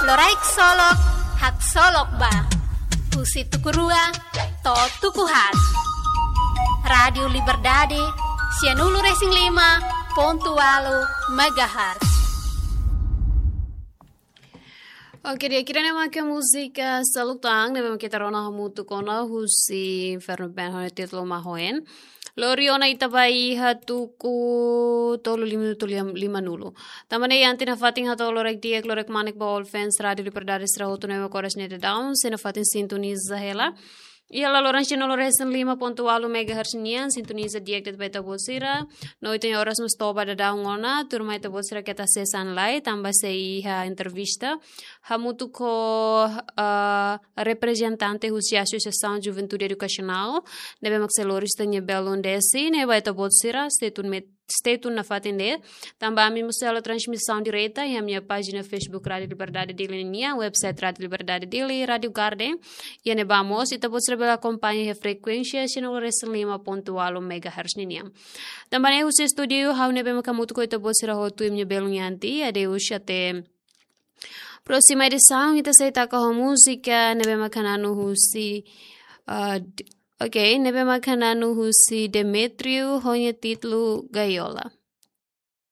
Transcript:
Loraik solok, hak solok ba. Husi tukurua, to tukuhat. Radio Liberdade, Sianulu Racing 5.8 MHz. Oke, dia kira nama ke musika salutang, nebe kita rona hamutu kona husi inferno ben hone titlo mahoen. Loriona itabai hatuku tolu lima nulu. Tamane yanti na fating hato lorek diek lorek manik ba all fans radio Liberdade strahotu nebe koras nede down, sena fating sintoniza hela. Ia la loran chino loresen 5.8 MHz nian sintoniza diek det beta bosira. Noite em horas nos toba da daungona, turma ita bosira kita sesan lai tamba sei ha entrevista. Hamutu ko representante husi Associação Juventude Educacional, nebe maxelorista nye belon desi, nebe ita bosira stay tuned na fatinde. Tamba ami musela transmissão direta e a minha página Facebook Radio Liberdade Dili nia, website Radio Liberdade Dili, Radio Garden. E ne vamos ita bosira bela acompanha a frequência sino resen 5.8 MHz nia. Tamba ne husi studio hau nebe makamutu ko ita bosira hotu minha belon yanti, adeus até próxima edição, ita seita com música, nebe makananu husi Ok, nebe makananu husi Demetrio, honha título Gaiola.